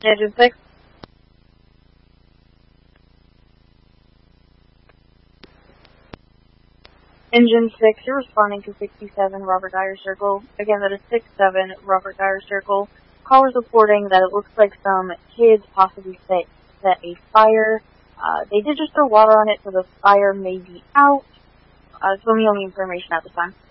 Engine 6. Engine 6, you're responding to 67 Robert Dyer Circle. Again, that is 67 Robert Dyer Circle. Callers reporting that it looks like some kids possibly set a fire. They did just throw water on it, so the fire may be out. It's the only information at the time.